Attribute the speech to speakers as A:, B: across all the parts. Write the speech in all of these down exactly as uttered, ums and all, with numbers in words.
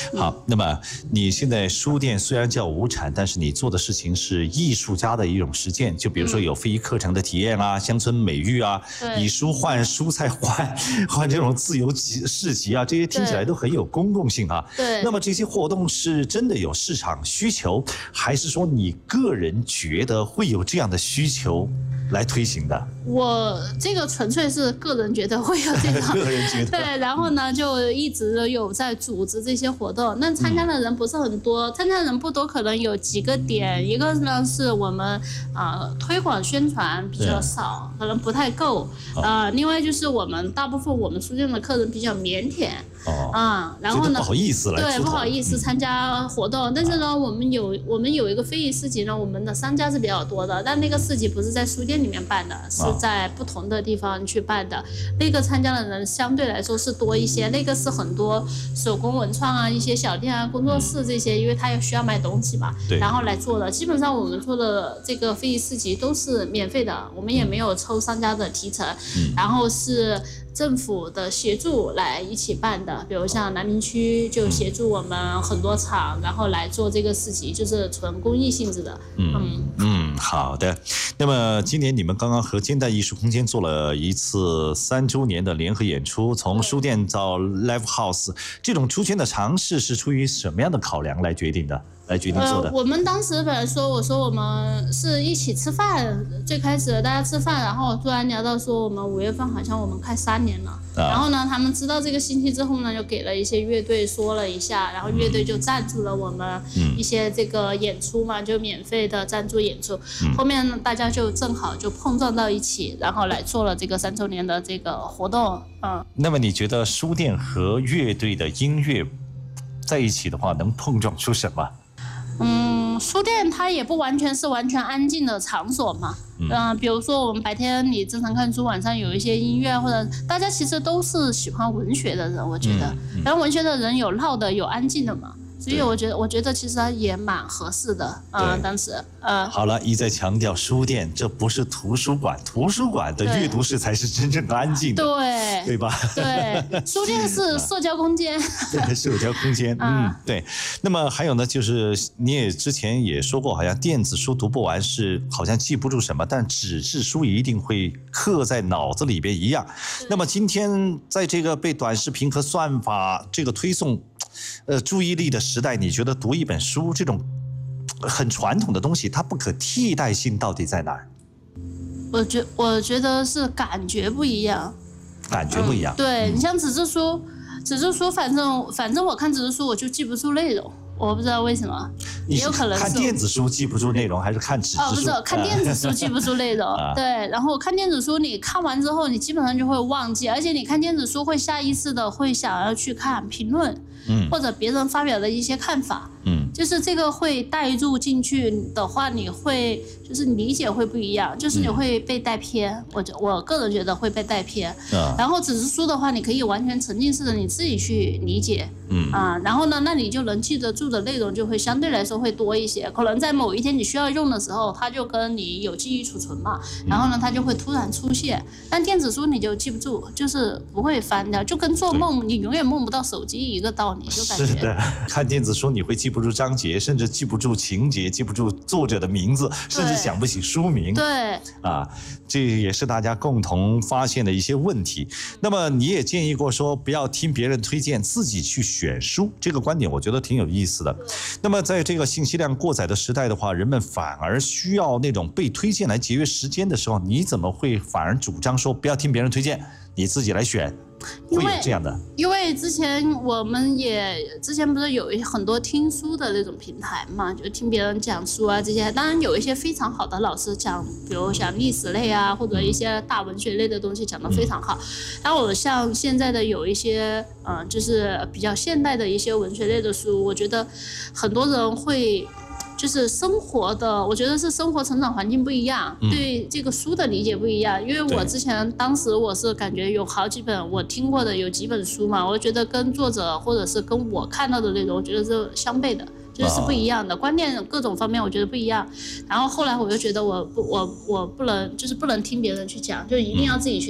A: 好，那么你现在书店虽然叫无产，但是你做的事情是艺术家的一种实践，就比如说有非遗课程的体验啊，嗯、乡村美育啊，以书换蔬菜换换这种自由市集啊，这些听起来都很有公共性啊。
B: 对。
A: 那么这些活动是真的有市场需求，还是说你个人觉得会有这样的需求来推行的？
B: 我这个纯粹是个人觉得会有这个，
A: 个人觉得
B: 对，然后呢就一直有在组织这些活动，那参加的人不是很多，嗯、参加的人不多，可能有几个点，一个呢是我们呃推广宣传比较少，可能不太够，呃，另外就是我们大部分我们书店的客人比较腼腆。
A: 哦，
B: 啊、嗯，然后呢，
A: 不好意思来，
B: 对，不好意思参加活动，嗯、但是呢，我们有我们有一个非遗市集呢，我们的商家是比较多的，但那个市集不是在书店里面办的，是在不同的地方去办的，哦、那个参加的人相对来说是多一些，那个是很多手工文创啊、一些小店啊、工作室这些，嗯、因为他也需要卖东西嘛，然后来做的。基本上我们做的这个非遗市集都是免费的，我们也没有抽商家的提成，嗯、然后是政府的协助来一起办的，比如像南明区就协助我们很多场，然后来做这个市集，就是纯公益性质的。
A: 嗯嗯嗯，好的。那么今年你们刚刚和煎蛋艺术空间做了一次三周年的联合演出，从书店到 live house， 这种出圈的尝试是出于什么样的考量来决定的？来决定做的。
B: 呃，我们当时本来说，我说我们是一起吃饭，最开始大家吃饭，然后突然聊到说我们五月份好像我们开三年了，啊、然后呢，他们知道这个信息之后呢，就给了一些乐队说了一下，然后乐队就赞助了我们一些这个演出嘛，嗯、就免费的赞助演出。嗯、后面呢，大家就正好就碰撞到一起，然后来做了这个三周年的这个活动。嗯。
A: 那么你觉得书店和乐队的音乐在一起的话，能碰撞出什么？
B: 嗯，书店它也不完全是完全安静的场所嘛，嗯、呃，比如说我们白天你正常看书，晚上有一些音乐，或者大家其实都是喜欢文学的人，我觉得，嗯嗯、然后文学的人有闹的，有安静的嘛。所以我觉得，我觉得其实也蛮合适的啊、呃。当时，呃，
A: 好了，一再强调书店，这不是图书馆，图书馆的阅读室才是真正的安静的，
B: 对，
A: 对吧？
B: 对，书店是社交空间，
A: 对，社交空间，嗯，对。那么还有呢，就是你也之前也说过，好像电子书读不完是好像记不住什么，但纸质书一定会刻在脑子里边一样。那么今天在这个被短视频和算法这个推送。呃，注意力的时代，你觉得读一本书这种很传统的东西，它不可替代性到底在哪儿？
B: 我觉我觉得是感觉不一样，
A: 感觉不一样。
B: 嗯、对、嗯、你像纸质书，纸质书反正反正我看纸质书我就记不住内容。我不知道为什么，也有可能是
A: 看电子书记不住内容，还是看纸质书？
B: 哦，不是，看电子书记不住内容。对，然后看电子书，你看完之后，你基本上就会忘记，而且你看电子书会下意识的会想要去看评论，嗯，或者别人发表的一些看法，嗯，就是这个会带入进去的话，你会就是理解会不一样，就是你会被带偏。嗯、我我个人觉得会被带偏。啊、然后纸质书的话，你可以完全沉浸式的你自己去理解。嗯啊，然后呢，那你就能记得住的内容就会相对来说会多一些，可能在某一天你需要用的时候，它就跟你有记忆储存嘛，然后呢，它就会突然出现。但电子书你就记不住，就是不会翻掉，就跟做梦你永远梦不到手机一个道理，就感觉。
A: 是的，看电子书你会记不住章节，甚至记不住情节，记不住作者的名字，甚至想不起书名。
B: 对，
A: 啊，这也是大家共同发现的一些问题。那么你也建议过说，不要听别人推荐，自己去选书，这个观点我觉得挺有意思的。那么在这个信息量过载的时代的话，人们反而需要那种被推荐来节约时间的时候，你怎么会反而主张说不要听别人推荐，你自己来选？会有这样的？
B: 因为之前我们也之前不是有很多听书的那种平台嘛，就听别人讲书啊这些。当然有一些非常好的老师讲，比如像历史类啊，或者一些大文学类的东西讲得非常好。然后我像现在的有一些嗯、呃，就是比较现代的一些文学类的书，我觉得很多人会。就是生活的，我觉得是生活成长环境不一样，嗯、对这个书的理解不一样。因为我之前当时我是感觉有好几本我听过的有几本书嘛，我觉得跟作者或者是跟我看到的内容，我觉得是相悖的，就是是不一样的，观念各种方面我觉得不一样。然后后来我就觉得我不我我不能就是不能听别人去讲，就一定要自己去看。嗯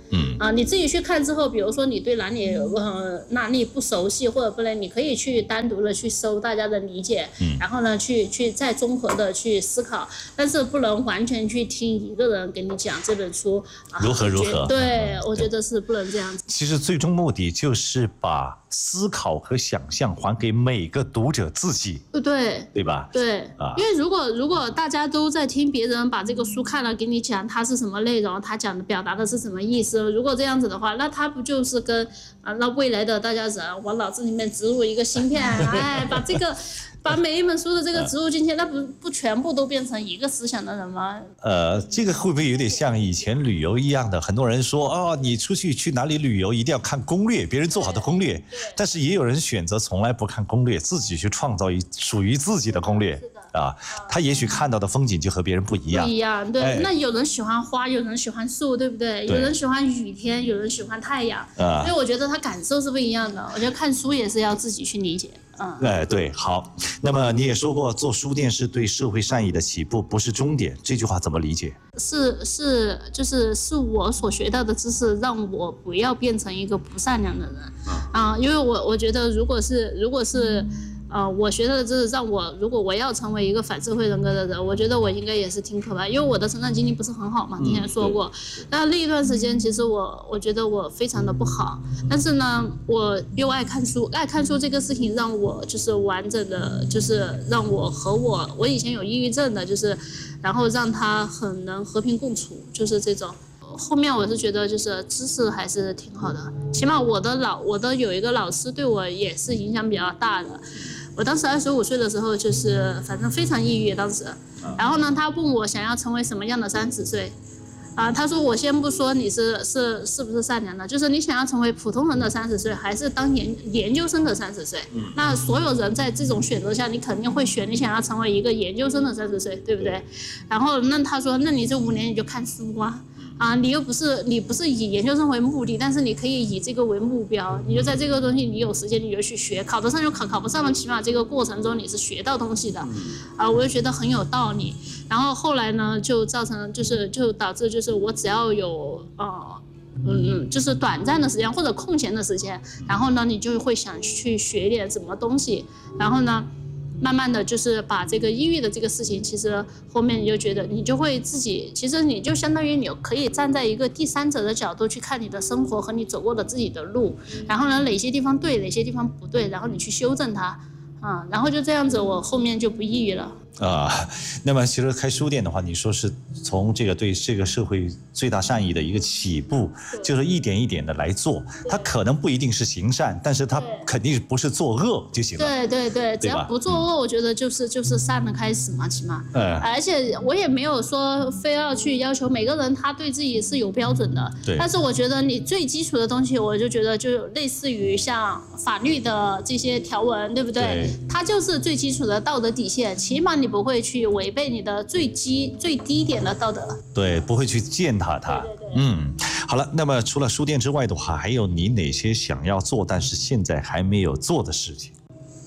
B: 嗯啊，你自己去看之后，比如说你对哪里呃哪里不熟悉或者不能，你可以去单独的去搜大家的理解，嗯，然后呢去去再综合的去思考，但是不能完全去听一个人给你讲这本书、啊、
A: 如何如何。
B: 对，我觉得是不能这样子。
A: 其实最终目的就是把思考和想象还给每个读者自己，
B: 对
A: 对吧？
B: 对，啊，因为如果如果大家都在听别人把这个书看了给你讲它是什么内容，他讲的表达的是什么意思，如果这样子的话，那他不就是跟啊那未来的大家人往脑子里面植入一个芯片，哎，把这个把每一本书的这个植入进去，那不不全部都变成一个思想的人吗？
A: 呃，这个会不会有点像以前旅游一样的？很多人说哦，你出去去哪里旅游一定要看攻略，别人做好的攻略，但是也有人选择从来不看攻略，自己去创造一属于自己的攻略。啊，他也许看到的风景就和别人不一样。
B: 不一样，对。哎、那有人喜欢花，有人喜欢树，对不对？对，有人喜欢雨天，有人喜欢太阳。啊，所以我觉得他感受是不一样的。我觉得看书也是要自己去理解。嗯，
A: 哎，对，好。那么你也说过，做书店是对社会善意的起步，不是终点。这句话怎么理解？
B: 是是，就是是我所学到的知识，让我不要变成一个不善良的人。啊，因为我我觉得，如果是如果是。呃，我学到的知识让我，如果我要成为一个反社会人格的人，我觉得我应该也是挺可怕，因为我的成长经历不是很好嘛，之前说过。那那一段时间，其实我我觉得我非常的不好，但是呢，我又爱看书，爱看书这个事情让我就是完整的，就是让我和我我以前有抑郁症的，就是然后让他很能和平共处，就是这种。后面我是觉得就是知识还是挺好的，起码我的老我的有一个老师对我也是影响比较大的。我当时二十五岁的时候，就是反正非常抑郁当时。然后呢，他问我想要成为什么样的三十岁，啊，他说我先不说你是是是不是善良的，就是你想要成为普通人的三十岁，还是当研研究生的三十岁？那所有人在这种选择下，你肯定会选你想要成为一个研究生的三十岁，对不对？然后那他说，那你这五年你就看书啊。啊，你又不是你不是以研究生为目的，但是你可以以这个为目标，你就在这个东西，你有时间你就去学，考得上就考，考不上了，起码这个过程中你是学到东西的，啊，我就觉得很有道理。然后后来呢，就造成就是就导致就是我只要有呃嗯就是短暂的时间或者空闲的时间，然后呢你就会想去学点什么东西，然后呢。慢慢的就是把这个抑郁的这个事情，其实后面你就觉得你就会自己，其实你就相当于你可以站在一个第三者的角度去看你的生活和你走过的自己的路，然后呢哪些地方对，哪些地方不对，然后你去修正它，啊、嗯，然后就这样子，我后面就不抑郁了。
A: 啊，那么其实开书店的话，你说是从这个对这个社会最大善意的一个起步，就是一点一点的来做，它可能不一定是行善，但是它肯定不是作恶就行了。
B: 对对对，只要不作恶，我觉得就是就是善的开始嘛，起码。嗯。而且我也没有说非要去要求每个人他对自己是有标准的，
A: 对。
B: 但是我觉得你最基础的东西，我就觉得就类似于像法律的这些条文，对不对？对。它就是最基础的道德底线，起码你。你不会去违背你的最基最低点的道德，
A: 对，不会去践踏它。
B: 对对对，
A: 嗯，好了，那么除了书店之外的话，还有你哪些想要做但是现在还没有做的事情？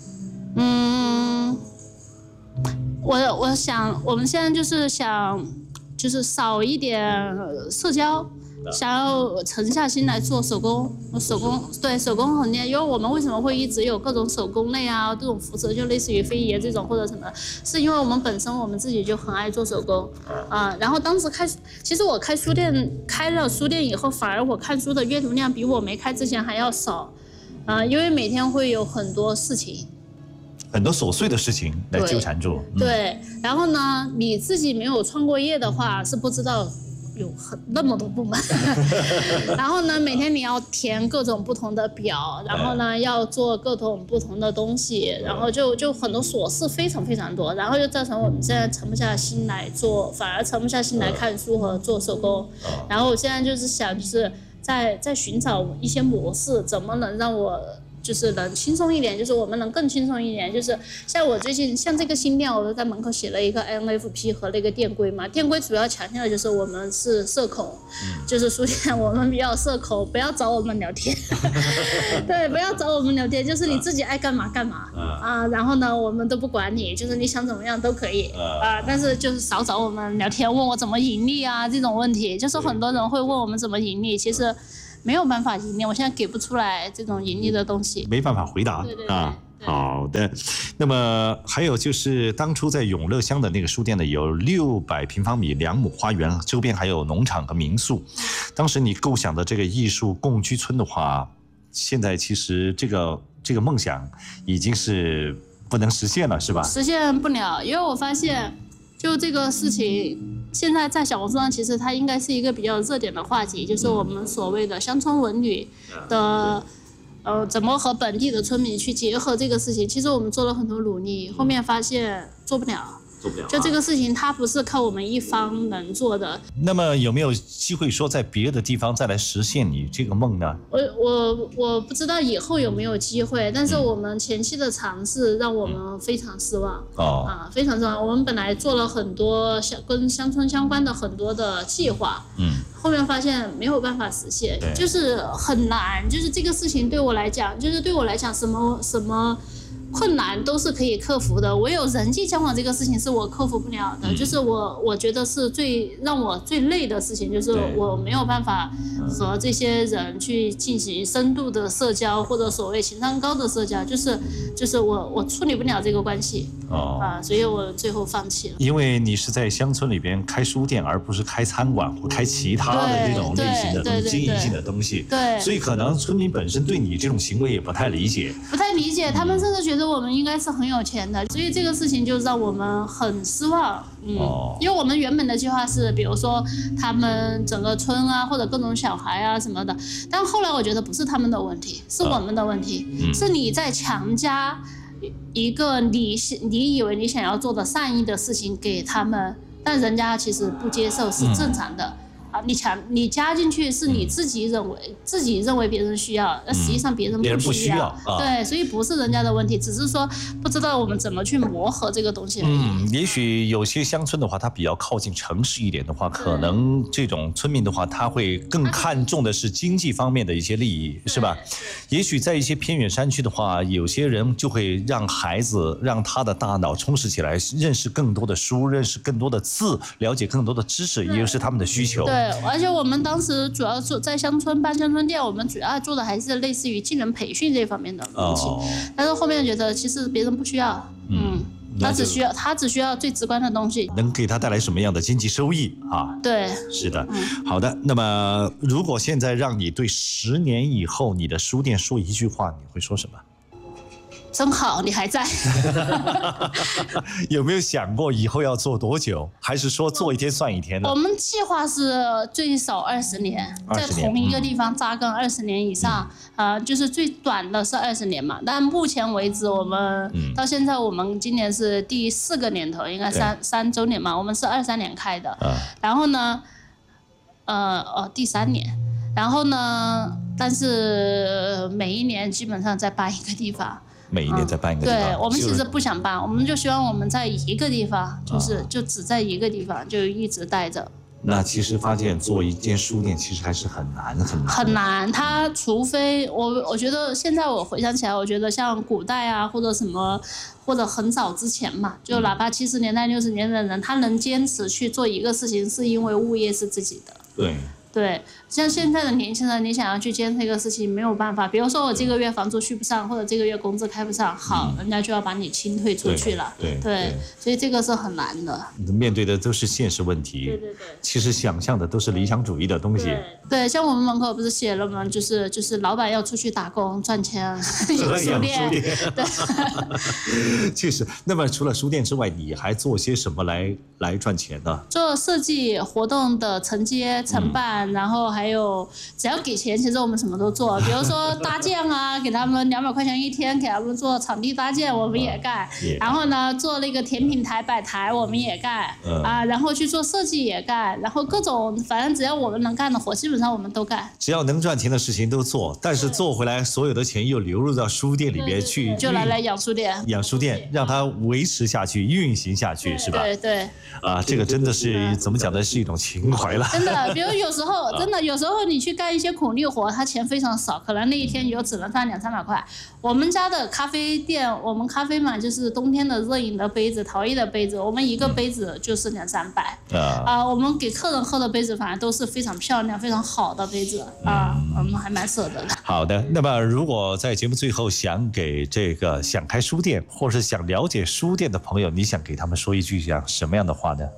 B: 嗯，我我想我们现在就是想就是少一点社交。想要沉下心来做手工，手工对手工很厉害，因为我们为什么会一直有各种手工类啊，这种服饰就类似于非遗这种或者什么，是因为我们本身我们自己就很爱做手工啊、呃。然后当时开，其实我开书店开了书店以后，反而我看书的阅读量比我没开之前还要少啊、呃，因为每天会有很多事情。
A: 很多琐碎的事情来纠缠住。
B: 对，嗯、对，然后呢，你自己没有创过业的话，是不知道。有很那么多部门，然后呢，每天你要填各种不同的表，然后呢，要做各种不同的东西，然后就就很多琐事非常非常多，然后就造成我们现在沉不下心来做，反而沉不下心来看书和做手工。然后我现在就是想，就是在在寻找一些模式，怎么能让我。 就是能轻松一点，就是我们能更轻松一点。就是像我最近像这个新店，我都在门口写了一个 N F P 和那个店规嘛。店规主要强调的就是我们是社恐，嗯、就是书店我们比较社恐，不要找我们聊天。对，不要找我们聊天，就是你自己爱干嘛干嘛、嗯、啊。然后呢，我们都不管你，就是你想怎么样都可以、嗯、啊。但是就是少找我们聊天，问我怎么盈利啊这种问题，就是很多人会问我们怎么盈利，其实没有办法盈利，我现在给不出来这种盈利的东西，
A: 没办法回答。
B: 对对对
A: 啊。好的，那么还有就是当初在永乐乡的那个书店呢，有六百平方米两亩花园，周边还有农场和民宿。当时你构想的这个艺术共居村的话，现在其实这个这个梦想已经是不能实现了，是吧？
B: 实现不了，因为我发现就这个事情现在在小红书上其实它应该是一个比较热点的话题，就是我们所谓的乡村文旅的呃，怎么和本地的村民去结合这个事情？其实我们做了很多努力，后面发现做不了。做不了、啊。就这个事情，它不是靠我们一方能做的。
A: 那么有没有机会说在别的地方再来实现你这个梦呢？
B: 我我我不知道以后有没有机会，但是我们前期的尝试让我们非常失望。哦、嗯。啊，非常失望。我们本来做了很多乡跟乡村相关的很多的计划。嗯。后面发现没有办法实现，就是很难，就是这个事情对我来讲，就是对我来讲，什么什么困难都是可以克服的。唯有人际交往这个事情是我克服不了的，嗯、就是我我觉得是最让我最累的事情，就是我没有办法和这些人去进行深度的社交，或者所谓情商高的社交，就是就是我我处理不了这个关系。哦啊，所以我最后放弃了。
A: 因为你是在乡村里边开书店，而不是开餐馆或开其他的这种类型的东西、经营性的东西。
B: 对，
A: 所以可能村民本身对你这种行为也不太理解。
B: 不太理解，他们甚至觉得我们应该是很有钱的，所以这个事情就让我们很失望。嗯，哦、因为我们原本的计划是，比如说他们整个村啊，或者各种小孩啊什么的，但后来我觉得不是他们的问题，是我们的问题，嗯、是你在强加一个你你以为你想要做的善意的事情给他们，但人家其实不接受是正常的。嗯啊，你强你加进去是你自己认为、嗯、自己认为别人需要，那实际上别人不需要。
A: 别人不需要啊、
B: 对，所以不是人家的问题，只是说不知道我们怎么去磨合这个东西而已。
A: 嗯，也许有些乡村的话，它比较靠近城市一点的话，可能这种村民的话，他会更看重的是经济方面的一些利益，是吧？也许在一些偏远山区的话，有些人就会让孩子让他的大脑充实起来，认识更多的书，认识更多的字，了解更多的知识，也就是他们的需求。
B: 对，而且我们当时主要做在乡村办乡村店，我们主要做的还是类似于技能培训这方面的东西。哦、但是后面觉得其实别人不需要，嗯，嗯他只需要他只需要最直观的东西，
A: 能给他带来什么样的经济收益啊？
B: 对，
A: 是的，嗯、好的。那么如果现在让你对十年以后你的书店说一句话，你会说什么？
B: 真好，你还在。
A: 有没有想过以后要做多久？还是说做一天算一天的？
B: 我们计划是最少二十年，在同一个地方扎根二十年以上。嗯、呃，就是最短的是二十年嘛。但目前为止，我们、嗯、到现在我们今年是第四个年头，应该三三周年嘛。我们是二三年开的，嗯、然后呢，呃哦第三年，然后呢，但是每一年基本上在搬一个地方。
A: 每一年在搬一个地方、
B: 嗯、对，我们其实不想搬，我们就希望我们在一个地方，就是就只在一个地方，就一直待着。
A: 那其实发现做一间书店其实还是很难很难
B: 很难，它除非我我觉得现在我回想起来，我觉得像古代啊或者什么，或者很早之前嘛，就哪怕七十年代六十年代的人，他能坚持去做一个事情，是因为物业是自己的。
A: 对。
B: 对，像现在的年轻人，你想要去坚持一个事情没有办法。比如说我这个月房租续不上，或者这个月工资开不上，好，嗯、人家就要把你清退出去了。
A: 对 对,
B: 对，所以这个是很难的。
A: 面对的都是现实问题。
B: 对对对。
A: 其实想象的都是理想主义的东西。
B: 对，对，像我们门口不是写了吗？就是就是老板要出去打工赚钱，有书店。对。
A: 确实，那么除了书店之外，你还做些什么来来赚钱呢？
B: 做设计活动的承接、承办。嗯饭，然后还有只要给钱，其实我们什么都做。比如说搭建啊，给他们两百块钱一天，给他们做场地搭建，我们也干。然后呢，做那个甜品台摆台，我们也干。啊，然后去做设计也干，然后各种反正只要我们能干的活，基本上我们都干。
A: 只要能赚钱的事情都做，但是做回来所有的钱又流入到书店里面去，
B: 就拿来养书店，
A: 养书店让它维持下去、运行下去，是吧？
B: 对对。
A: 啊，这个真的是怎么讲呢？是一种情怀了。
B: 真的，比如有时候真的有时候你去干一些苦力活，它钱非常少，可能那一天你就只能赚两三百块。我们家的咖啡店，我们咖啡嘛，就是冬天的热饮的杯子、陶艺的杯子，我们一个杯子就是两三百。啊、呃，我们给客人喝的杯子，反正都是非常漂亮、非常好的杯子啊、呃，我们还蛮舍得的。
A: 好的，那么如果在节目最后想给这个想开书店，或是想了解书店的朋友，你想给他们说一句像什么样的话呢？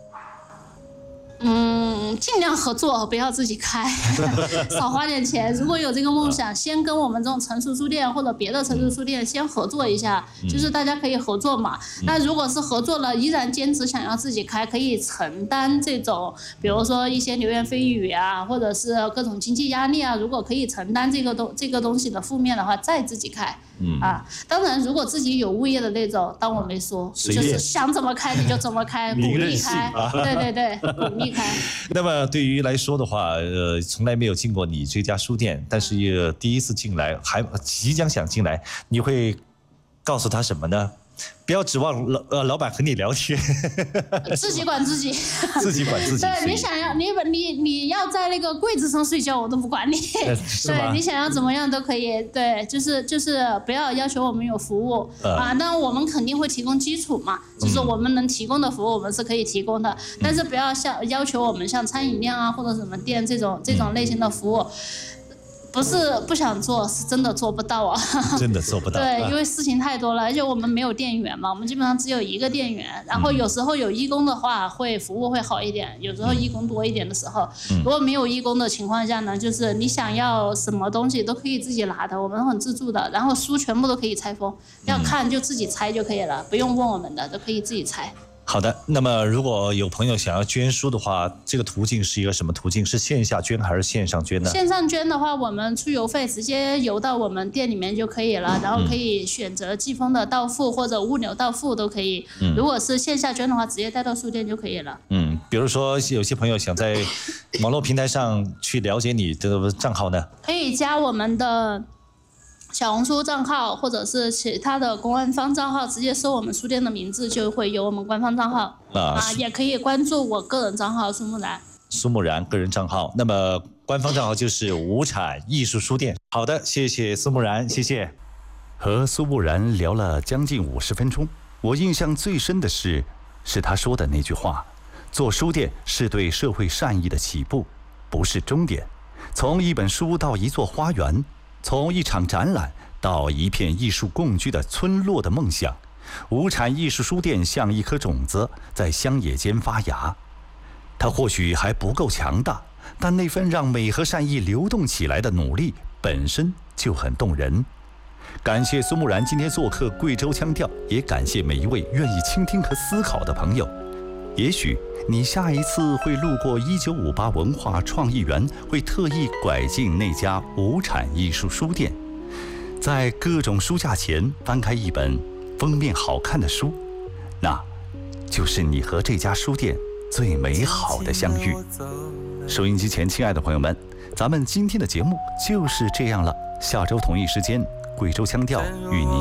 B: 嗯，尽量合作，不要自己开，少花点钱。如果有这个梦想，先跟我们这种成熟书店或者别的成熟书店先合作一下，就是大家可以合作嘛。那如果是合作了，依然坚持想要自己开，可以承担这种，比如说一些流言蜚语啊，或者是各种经济压力啊。如果可以承担这个东这个东西的负面的话，再自己开。嗯啊，当然，如果自己有物业的那种，当我没说，就是想怎么开你就怎么开，鼓励开，啊、对对对，鼓励开。
A: 那么对于来说的话，呃，从来没有进过你这家书店，但是也第一次进来，还即将想进来，你会告诉他什么呢？不要指望老呃老板和你聊天，
B: 自己管自己，
A: 自己管自己。
B: 对，你想要你你你要在那个柜子上睡觉，我都不管你。对，你想要怎么样都可以。对，就是就是不要要求我们有服务、呃、啊，那我们肯定会提供基础嘛，就是我们能提供的服务我们是可以提供的，嗯、但是不要像要求我们像餐饮店啊或者什么店这种这种类型的服务。不是不想做，是真的做不到啊！
A: 真的做不到。
B: 对，因为事情太多了，而且我们没有店员嘛，我们基本上只有一个店员。然后有时候有义工的话，会服务会好一点；有时候义工多一点的时候，嗯、如果没有义工的情况下呢，就是你想要什么东西都可以自己拿的，我们很自助的。然后书全部都可以拆封，要看就自己拆就可以了，不用问我们的，都可以自己拆。
A: 好的，那么如果有朋友想要捐书的话，这个途径是一个什么途径？是线下捐还是线上捐呢？
B: 线上捐的话，我们出邮费直接邮到我们店里面就可以了，然后可以选择寄封的到付或者物流到付都可以。嗯、如果是线下捐的话，直接带到书店就可以了。嗯，
A: 比如说有些朋友想在网络平台上去了解你的账号呢，
B: 可以加我们的小红书账号或者是其他的官方账号，直接搜我们书店的名字就会有我们官方账号啊，啊也可以关注我个人账号苏木然。
A: 苏木然个人账号，那么官方账号就是无产艺术书店。好的，谢谢苏木然，谢谢。和苏木然聊了将近五十分钟，我印象最深的是，是他说的那句话：做书店是对社会善意的起步，不是终点。从一本书到一座花园。从一场展览到一片艺术共居的村落的梦想，无产艺术书店像一颗种子在乡野间发芽。它或许还不够强大，但那份让美和善意流动起来的努力本身就很动人。感谢苏木然今天做客贵州腔调，也感谢每一位愿意倾听和思考的朋友。也许你下一次会路过一九五八文化创意园，会特意拐进那家无产艺术书店，在各种书架前翻开一本封面好看的书，那就是你和这家书店最美好的相遇。收音机前亲爱的朋友们，咱们今天的节目就是这样了，下周同一时间贵州腔调与您